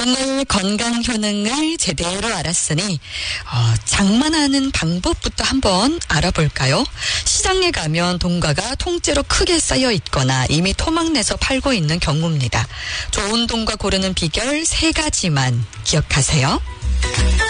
오늘 건강 효능을 제대로 알았으니 장만하는 방법부터 한번 알아볼까요? 시장에 가면 동과가 통째로 크게 쌓여 있거나 이미 토막내서 팔고 있는 경우입니다. 좋은 동과 고르는 비결 3가지만 기억하세요.